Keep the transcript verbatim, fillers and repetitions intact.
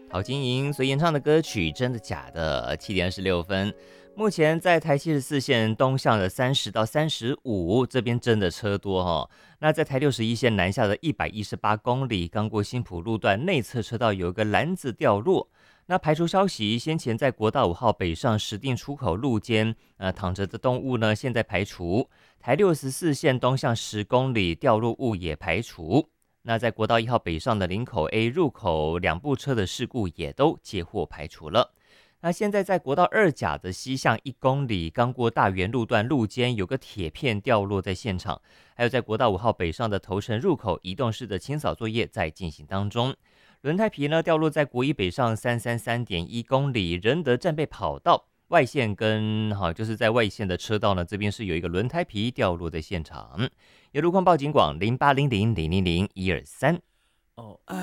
陶晶莹所演唱的歌曲真的假的？七点二十六分。目前在台七十四线东向的三十到三十五这边真的车多哦。那在台六十一线南下的一百一十八公里，刚过新埔路段内侧车道有一个篮子掉落。那排除消息，先前在国道五号北上石碇出口路肩，呃，躺着的动物呢，现在排除。台六十四线东向十公里掉落物也排除。那在国道一号北上的林口 A 入口，两部车的事故也都接获排除了。那现在在国道二甲的西向一公里，刚过大园路段路肩有个铁片掉落在现场，还有在国道五号北上的头城入口，移动式的清扫作业在进行当中。轮胎皮呢掉落在国一北上三三三点一公里仁德战备跑道外线跟好就是在外线的车道呢，这边是有一个轮胎皮掉落在现场。有路况报警广零八零零零零零一二三。 哦。